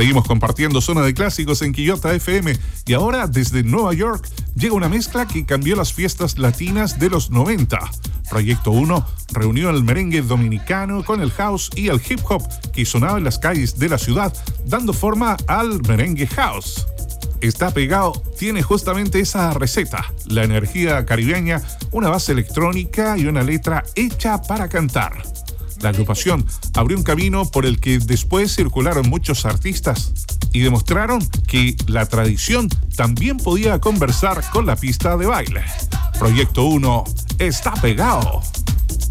Seguimos compartiendo Zona de Clásicos en Quillota FM y ahora desde Nueva York llega una mezcla que cambió las fiestas latinas de los 90. Proyecto 1 reunió el merengue dominicano con el house y el hip hop que sonaba en las calles de la ciudad, dando forma al merengue house. Está Pegado tiene justamente esa receta, la energía caribeña, una base electrónica y una letra hecha para cantar. La agrupación abrió un camino por el que después circularon muchos artistas y demostraron que la tradición también podía conversar con la pista de baile. Proyecto 1 está pegado.